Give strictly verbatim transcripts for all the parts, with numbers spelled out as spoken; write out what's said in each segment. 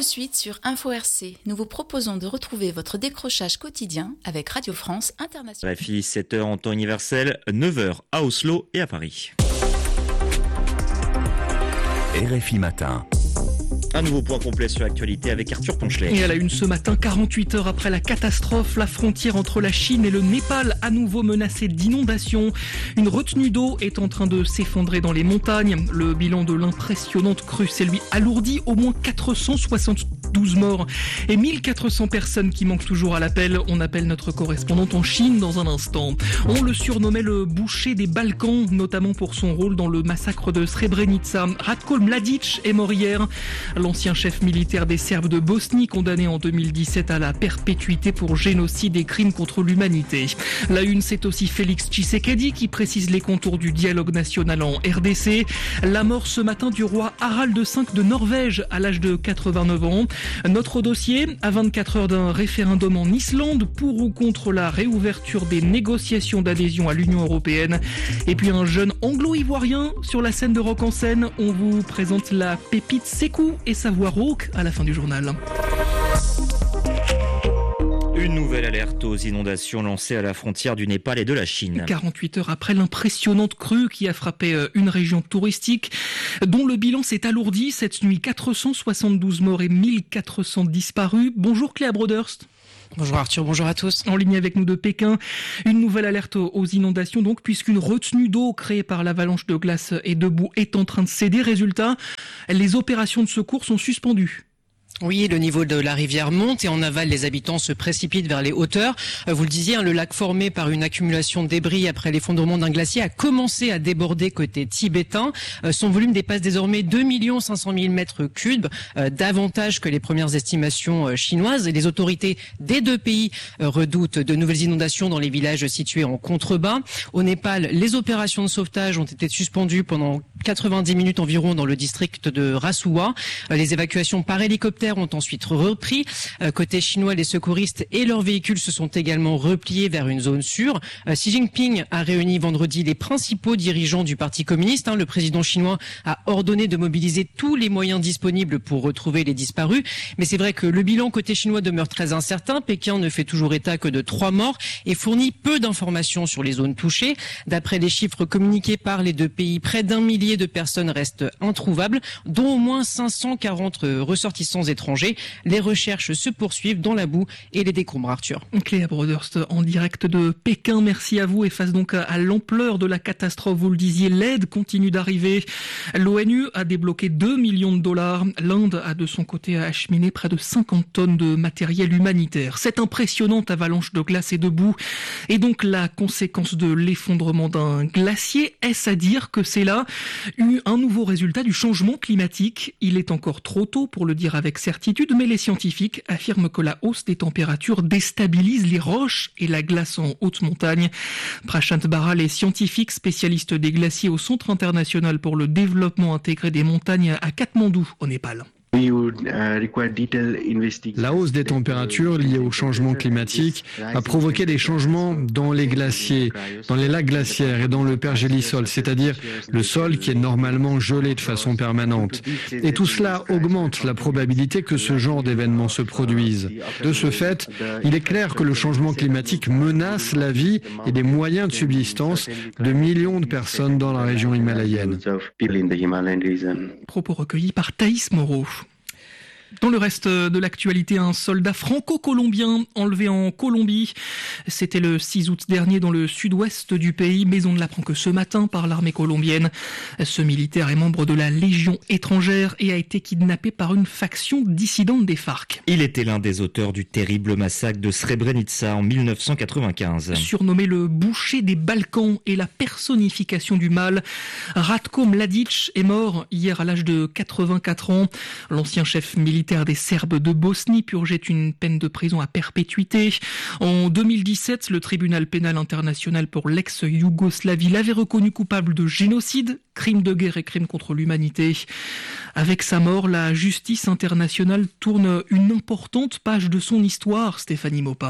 suite sur Info R C. Nous vous proposons de retrouver votre décrochage quotidien avec Radio France Internationale. R F I, sept heures en temps universel, neuf heures à Oslo et à Paris. R F I Matin. Un nouveau point complet sur l'actualité avec Arthur Ponchelet. Et à la une ce matin, quarante-huit heures après la catastrophe, la frontière entre la Chine et le Népal à nouveau menacée d'inondations. Une retenue d'eau est en train de s'effondrer dans les montagnes. Le bilan de l'impressionnante crue s'est lui alourdi, au moins quatre cent soixante-douze morts et mille quatre cents personnes qui manquent toujours à l'appel. On appelle notre correspondante en Chine dans un instant. On le surnommait le boucher des Balkans, notamment pour son rôle dans le massacre de Srebrenica. Ratko Mladic est mort hier. L'ancien chef militaire des Serbes de Bosnie, condamné en deux mille dix-sept à la perpétuité pour génocide et crimes contre l'humanité. La une, c'est aussi Félix Tshisekedi qui précise les contours du dialogue national en R D C. La mort ce matin du roi Harald cinq de Norvège à l'âge de quatre-vingt-neuf ans. Notre dossier, à vingt-quatre heures d'un référendum en Islande pour ou contre la réouverture des négociations d'adhésion à l'Union européenne. Et puis un jeune anglo-ivoirien sur la scène de Rock en scène. On vous présente la pépite Sékou et sa voix rauque à la fin du journal. Une nouvelle alerte aux inondations lancée à la frontière du Népal et de la Chine. quarante-huit heures après l'impressionnante crue qui a frappé une région touristique dont le bilan s'est alourdi cette nuit. quatre cent soixante-douze morts et mille quatre cents disparus. Bonjour Cléa Broderst. Bonjour Arthur, bonjour à tous. En ligne avec nous de Pékin, une nouvelle alerte aux inondations donc, puisqu'une retenue d'eau créée par l'avalanche de glace et de boue est en train de céder. Résultat, les opérations de secours sont suspendues. Oui, le niveau de la rivière monte et en aval, les habitants se précipitent vers les hauteurs. Vous le disiez, le lac formé par une accumulation de débris après l'effondrement d'un glacier a commencé à déborder côté tibétain. Son volume dépasse désormais deux millions cinq cent mille mètres cubes, davantage que les premières estimations chinoises. Et les autorités des deux pays redoutent de nouvelles inondations dans les villages situés en contrebas. Au Népal, les opérations de sauvetage ont été suspendues pendant quatre-vingt-dix minutes environ dans le district de Rasuwa. Les évacuations par hélicoptère ont ensuite repris. Côté chinois, les secouristes et leurs véhicules se sont également repliés vers une zone sûre. Xi Jinping a réuni vendredi les principaux dirigeants du Parti communiste. Le président chinois a ordonné de mobiliser tous les moyens disponibles pour retrouver les disparus. Mais c'est vrai que le bilan côté chinois demeure très incertain. Pékin ne fait toujours état que de trois morts et fournit peu d'informations sur les zones touchées. D'après les chiffres communiqués par les deux pays, près d'un millier de personnes restent introuvables, dont au moins cinq cent quarante ressortissants étrangers. Les recherches se poursuivent dans la boue et les décombres, Arthur. Cléa Broderst en direct de Pékin, merci à vous. Et face donc à l'ampleur de la catastrophe, vous le disiez, l'aide continue d'arriver. L'ONU a débloqué deux millions de dollars. L'Inde a de son côté acheminé près de cinquante tonnes de matériel humanitaire. Cette impressionnante avalanche de glace et de boue est donc la conséquence de l'effondrement d'un glacier. Est-ce à dire que c'est là un nouveau résultat du changement climatique? Il est encore trop tôt pour le dire avec certitude, mais les scientifiques affirment que la hausse des températures déstabilise les roches et la glace en haute montagne. Prashant Baral est scientifique spécialiste des glaciers au Centre international pour le développement intégré des montagnes à Katmandou, au Népal. La hausse des températures liées au changement climatique a provoqué des changements dans les glaciers, dans les lacs glaciaires et dans le pergélisol, c'est-à-dire le sol qui est normalement gelé de façon permanente. Et tout cela augmente la probabilité que ce genre d'événements se produisent. De ce fait, il est clair que le changement climatique menace la vie et les moyens de subsistance de millions de personnes dans la région himalayenne. Propos recueillis par Thaïs Moreau. Dans le reste de l'actualité, un soldat franco-colombien enlevé en Colombie. C'était le six août dernier dans le sud-ouest du pays, mais on ne l'apprend que ce matin par l'armée colombienne. Ce militaire est membre de la Légion étrangère et a été kidnappé par une faction dissidente des FARC. Il était l'un des auteurs du terrible massacre de Srebrenica en mille neuf cent quatre-vingt-quinze. Surnommé le boucher des Balkans et la personnification du mal, Ratko Mladic est mort hier à l'âge de quatre-vingt-quatre ans. L'ancien chef militaire des Serbes de Bosnie purgeait une peine de prison à perpétuité. En deux mille dix-sept, le tribunal pénal international pour l'ex-Yougoslavie l'avait reconnu coupable de génocide, crime de guerre et crime contre l'humanité. Avec sa mort, la justice internationale tourne une importante page de son histoire, Stéphanie Maupas.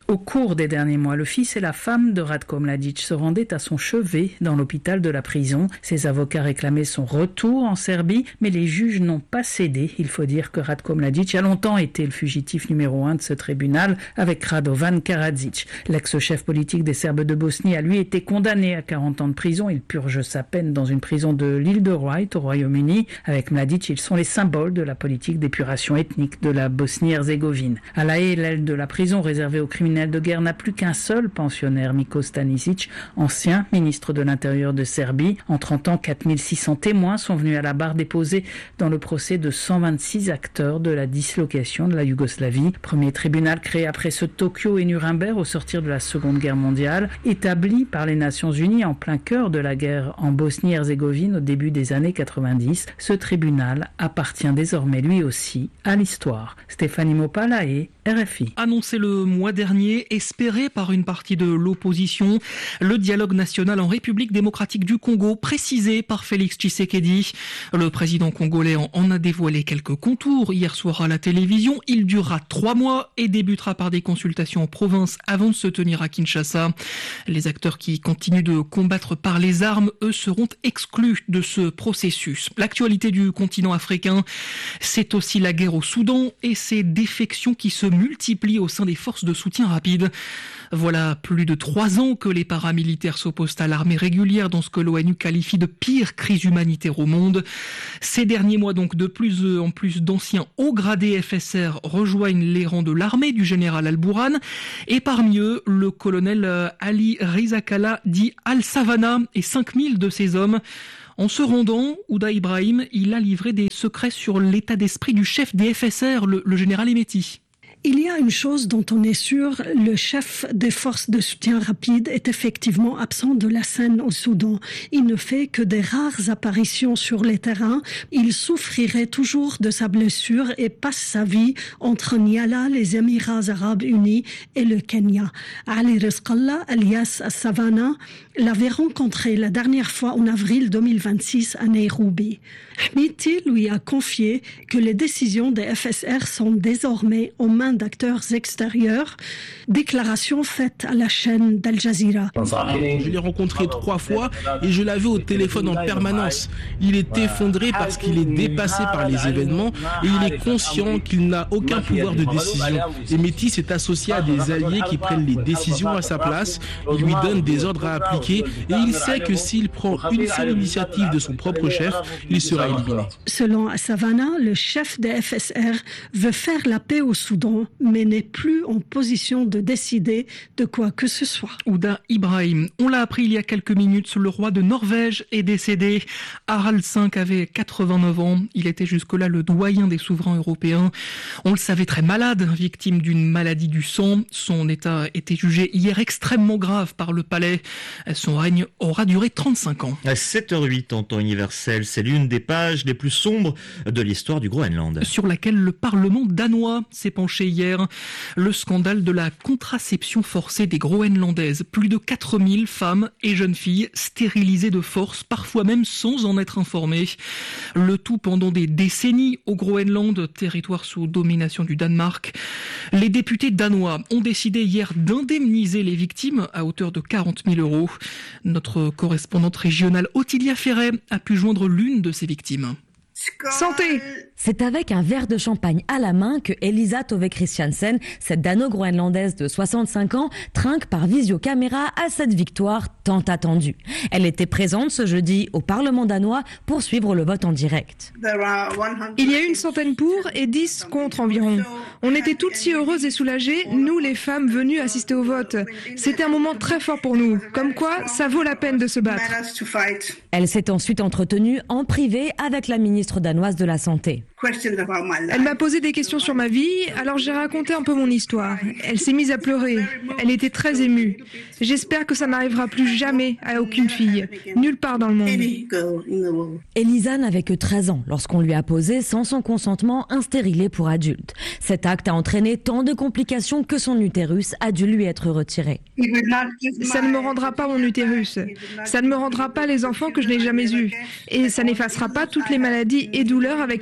Au cours des derniers mois, le fils et la femme de Ratko Mladic se rendaient à son chevet dans l'hôpital de la prison. Ses avocats réclamaient son retour en Serbie, mais les juges n'ont pas cédé. Il faut dire que Ratko Mladic a longtemps été le fugitif numéro un de ce tribunal avec Radovan Karadzic. L'ex-chef politique des Serbes de Bosnie a lui été condamné à quarante ans de prison. Il purge sa peine dans une prison de l'île de White au Royaume-Uni. Avec Mladic, ils sont les symboles de la politique d'épuration ethnique de la Bosnie-Herzégovine. À La Haye, l'aile de la prison réservée aux criminels de guerre n'a plus qu'un seul pensionnaire, Miko Stanisic, ancien ministre de l'Intérieur de Serbie. En trente ans, quatre mille six cents témoins sont venus à la barre déposer dans le procès de cent vingt-six acteurs de la dislocation de la Yougoslavie. Premier tribunal créé après ce Tokyo et Nuremberg au sortir de la Seconde Guerre mondiale, établi par les Nations Unies en plein cœur de la guerre en Bosnie-Herzégovine au début des années quatre-vingt-dix. Ce tribunal appartient désormais lui aussi à l'histoire. Stéphanie Mopal, La Haye, R F I. Annoncé le mois dernier, espéré par une partie de l'opposition, le dialogue national en République démocratique du Congo, précisé par Félix Tshisekedi. Le président congolais en a dévoilé quelques contours hier soir à la télévision. Il durera trois mois et débutera par des consultations en province avant de se tenir à Kinshasa. Les acteurs qui continuent de combattre par les armes, eux, seront exclus de ce processus. L'actualité du continent africain, c'est aussi la guerre au Soudan et ses défections qui se multiplient au sein des forces de soutien rapide. Voilà plus de trois ans que les paramilitaires s'opposent à l'armée régulière dans ce que l'ONU qualifie de pire crise humanitaire au monde. Ces derniers mois, donc, de plus en plus d'anciens hauts gradés F S R rejoignent les rangs de l'armée du général Al-Bourhan. Et parmi eux, le colonel Ali Rizakala dit Al-Savana et cinq mille de ses hommes. En se rendant, Ouda Ibrahim, il a livré des secrets sur l'état d'esprit du chef des F S R, le, le général Hemeti. Il y a une chose dont on est sûr, le chef des forces de soutien rapide est effectivement absent de la scène au Soudan. Il ne fait que des rares apparitions sur les terrains. Il souffrirait toujours de sa blessure et passe sa vie entre Niala, les Émirats arabes unis et le Kenya. Ali Rizkallah, alias Savana, l'avait rencontré la dernière fois en avril deux mille vingt-six à Nairobi. Hemeti lui a confié que les décisions des F S R sont désormais aux mains d'acteurs extérieurs. Déclaration faite à la chaîne d'Al Jazeera. Je l'ai rencontré trois fois et je l'avais au téléphone en permanence. Il est effondré parce qu'il est dépassé par les événements et il est conscient qu'il n'a aucun pouvoir de décision. Hemeti s'est associé à des alliés qui prennent les décisions à sa place. Il lui donne des ordres à appliquer et il sait que s'il prend une seule initiative de son propre chef, il sera éliminé. Selon Savana, le chef des F S R veut faire la paix au Soudan, mais n'est plus en position de décider de quoi que ce soit. Ouda Ibrahim, on l'a appris il y a quelques minutes, le roi de Norvège est décédé. Harald cinq avait quatre-vingt-neuf ans. Il était jusque-là le doyen des souverains européens. On le savait très malade, victime d'une maladie du sang. Son état était jugé hier extrêmement grave par le palais. Son règne aura duré trente-cinq ans. À sept heures huit en temps universel, c'est l'une des pages les plus sombres de l'histoire du Groenland. Sur laquelle le Parlement danois s'est penché hier. Le scandale de la contraception forcée des Groenlandaises. Plus de quatre mille femmes et jeunes filles stérilisées de force, parfois même sans en être informées. Le tout pendant des décennies au Groenland, territoire sous domination du Danemark. Les députés danois ont décidé hier d'indemniser les victimes à hauteur de quarante mille euros. Notre correspondante régionale Ottilia Ferret a pu joindre l'une de ces victimes. Santé! C'est avec un verre de champagne à la main que Elisa Tove Christiansen, cette dano-groenlandaise de soixante-cinq ans, trinque par visiocaméra à cette victoire tant attendue. Elle était présente ce jeudi au Parlement danois pour suivre le vote en direct. Il y a une centaine pour et dix contre environ. On était toutes si heureuses et soulagées, nous les femmes venues assister au vote. C'était un moment très fort pour nous, comme quoi ça vaut la peine de se battre. Elle s'est ensuite entretenue en privé avec la ministre danoise de la Santé. Elle m'a posé des questions sur ma vie, alors j'ai raconté un peu mon histoire. Elle s'est mise à pleurer. Elle était très émue. J'espère que ça n'arrivera plus jamais à aucune fille, nulle part dans le monde. Elisa n'avait que treize ans lorsqu'on lui a posé, sans son consentement, un stérilet pour adulte. Cet acte a entraîné tant de complications que son utérus a dû lui être retiré. Ça ne me rendra pas mon utérus. Ça ne me rendra pas les enfants que je n'ai jamais eus. Et ça n'effacera pas toutes les maladies et douleurs avec lesquelles je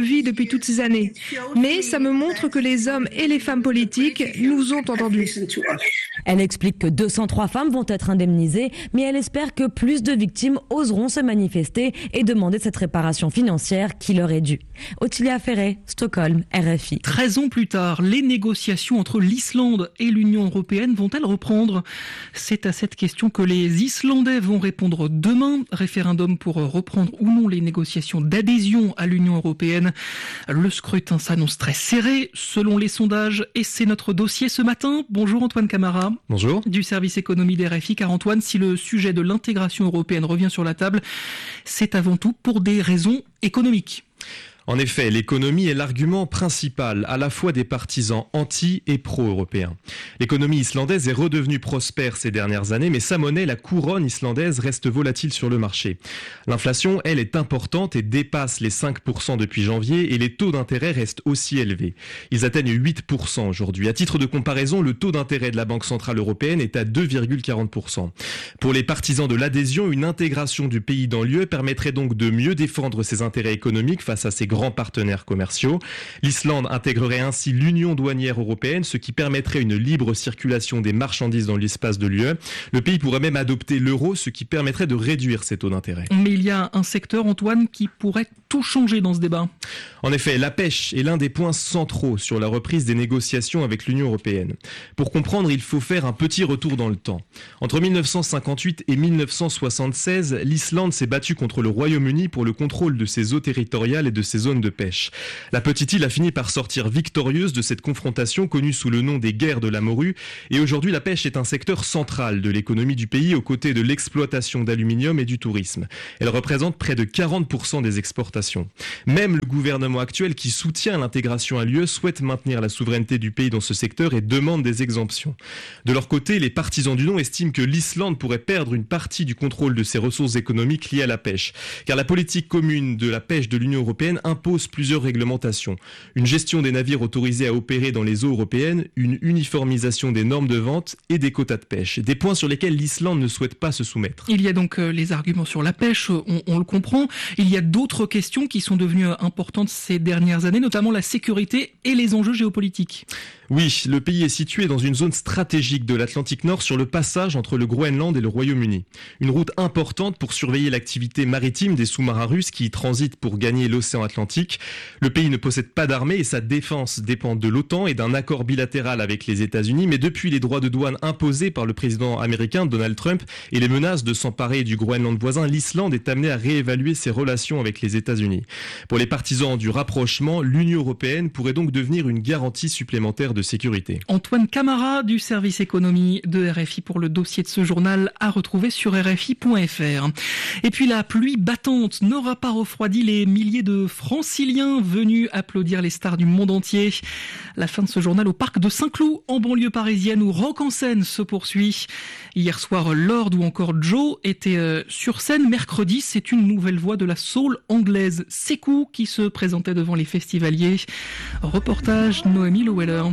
vie depuis toutes ces années. Mais ça me montre que les hommes et les femmes politiques nous ont entendus. Elle explique que deux cent trois femmes vont être indemnisées, mais elle espère que plus de victimes oseront se manifester et demander cette réparation financière qui leur est due. Ottilia Ferret, Stockholm, R F I. treize ans plus tard, les négociations entre l'Islande et l'Union européenne vont-elles reprendre ? C'est à cette question que les Islandais vont répondre demain. Référendum pour reprendre ou non les négociations d'adhésion à l'Union européenne. Le scrutin s'annonce très serré selon les sondages et c'est notre dossier ce matin. Bonjour Antoine Camara. Bonjour. Du service économie d'R F I. Car Antoine, si le sujet de l'intégration européenne revient sur la table, c'est avant tout pour des raisons économiques. En effet, l'économie est l'argument principal à la fois des partisans anti- et pro-européens. L'économie islandaise est redevenue prospère ces dernières années, mais sa monnaie, la couronne islandaise, reste volatile sur le marché. L'inflation, elle, est importante et dépasse les cinq pour cent depuis janvier et les taux d'intérêt restent aussi élevés. Ils atteignent huit pour cent aujourd'hui. À titre de comparaison, le taux d'intérêt de la Banque centrale européenne est à deux virgule quarante pour cent. Pour les partisans de l'adhésion, une intégration du pays dans l'U E permettrait donc de mieux défendre ses intérêts économiques face à ses grands partenaires commerciaux. L'Islande intégrerait ainsi l'Union douanière européenne, ce qui permettrait une libre circulation des marchandises dans l'espace de l'U E. Le pays pourrait même adopter l'euro, ce qui permettrait de réduire ses taux d'intérêt. Mais il y a un secteur, Antoine, qui pourrait tout changer dans ce débat. En effet, la pêche est l'un des points centraux sur la reprise des négociations avec l'Union européenne. Pour comprendre, il faut faire un petit retour dans le temps. Entre mille neuf cent cinquante-huit et mille neuf cent soixante-seize, l'Islande s'est battue contre le Royaume-Uni pour le contrôle de ses eaux territoriales et de ses zones de pêche. La petite île a fini par sortir victorieuse de cette confrontation connue sous le nom des guerres de la morue et aujourd'hui la pêche est un secteur central de l'économie du pays aux côtés de l'exploitation d'aluminium et du tourisme. Elle représente près de quarante pour cent des exportations. Même le gouvernement actuel qui soutient l'intégration à l'U E souhaite maintenir la souveraineté du pays dans ce secteur et demande des exemptions. De leur côté, les partisans du non estiment que l'Islande pourrait perdre une partie du contrôle de ses ressources économiques liées à la pêche, car la politique commune de la pêche de l'Union européenne impose plusieurs réglementations. Une gestion des navires autorisés à opérer dans les eaux européennes, une uniformisation des normes de vente et des quotas de pêche. Des points sur lesquels l'Islande ne souhaite pas se soumettre. Il y a donc euh, les arguments sur la pêche, on, on le comprend. Il y a d'autres questions qui sont devenues importantes ces dernières années, notamment la sécurité et les enjeux géopolitiques. Oui, le pays est situé dans une zone stratégique de l'Atlantique Nord sur le passage entre le Groenland et le Royaume-Uni. Une route importante pour surveiller l'activité maritime des sous-marins russes qui y transitent pour gagner l'océan Atlantique. Le pays ne possède pas d'armée et sa défense dépend de l'OTAN et d'un accord bilatéral avec les États-Unis. Mais depuis les droits de douane imposés par le président américain Donald Trump et les menaces de s'emparer du Groenland voisin, l'Islande est amenée à réévaluer ses relations avec les États-Unis. Pour les partisans du rapprochement, l'Union européenne pourrait donc devenir une garantie supplémentaire de sécurité. Antoine Camara du service économie de R F I pour le dossier de ce journal à retrouver sur R F I point F R. Et puis la pluie battante n'aura pas refroidi les milliers de franciliens venus applaudir les stars du monde entier. La fin de ce journal au parc de Saint-Cloud en banlieue parisienne où Rock en scène se poursuit. Hier soir, Lord ou encore Joe étaient sur scène. Mercredi, c'est une nouvelle voix de la soul anglaise, Sekou, qui se présentait devant les festivaliers. Reportage Noémie Loweller.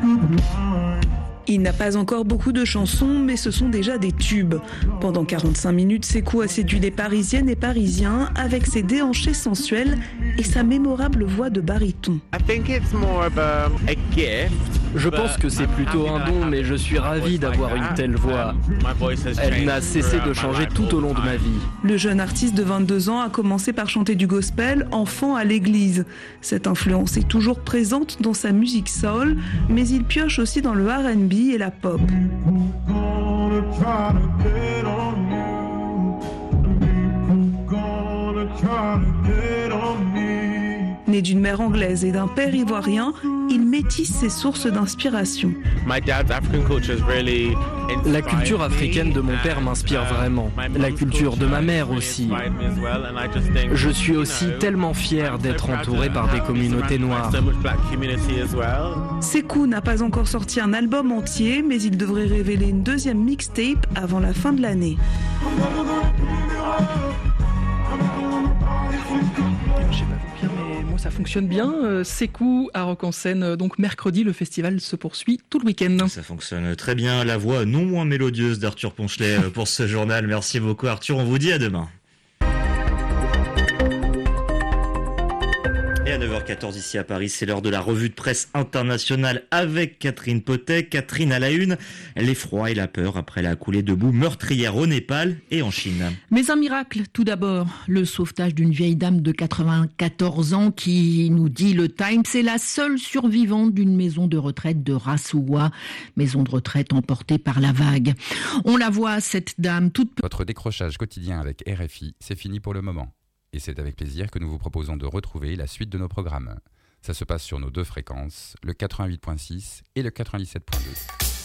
Il n'a pas encore beaucoup de chansons, mais ce sont déjà des tubes. Pendant quarante-cinq minutes, Sekou a séduit les Parisiennes et Parisiens avec ses déhanchés sensuels et sa mémorable voix de baryton. Je pense que c'est plutôt un don, mais je suis ravi d'avoir une telle voix. Elle n'a cessé de changer tout au long de ma vie. Le jeune artiste de vingt-deux ans a commencé par chanter du gospel enfant à l'église. Cette influence est toujours présente dans sa musique soul, mais il pioche aussi dans le R and B et la pop. Né d'une mère anglaise et d'un père ivoirien, il métisse ses sources d'inspiration. La culture africaine de mon père m'inspire vraiment. La culture de ma mère aussi. Je suis aussi tellement fier d'être entouré par des communautés noires. Sekou n'a pas encore sorti un album entier, mais il devrait révéler une deuxième mixtape avant la fin de l'année. Ça fonctionne bien. Euh, Sekou à Rock en scène. Donc mercredi, le festival se poursuit tout le week-end. Ça fonctionne très bien. La voix non moins mélodieuse d'Arthur Ponchelet pour ce journal. Merci beaucoup Arthur. On vous dit à demain. Et à neuf heures quatorze ici à Paris, c'est l'heure de la revue de presse internationale avec Catherine Potet. Catherine à la une, l'effroi et la peur après la coulée de boue meurtrière au Népal et en Chine. Mais un miracle tout d'abord, le sauvetage d'une vieille dame de quatre-vingt-quatorze ans qui, nous dit le Times, est la seule survivante d'une maison de retraite de Rasuwa, maison de retraite emportée par la vague. On la voit, cette dame toute... Votre décrochage quotidien avec R F I, c'est fini pour le moment. Et c'est avec plaisir que nous vous proposons de retrouver la suite de nos programmes. Ça se passe sur nos deux fréquences, le quatre-vingt-huit virgule six et le quatre-vingt-dix-sept virgule deux.